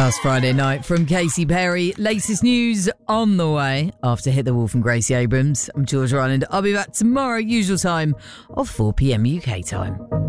Last Friday night from Casey Perry. Latest news on the way after Hit the Wall from Gracie Abrams. I'm George Ryland. I'll be back tomorrow, usual time of 4 p.m. UK time.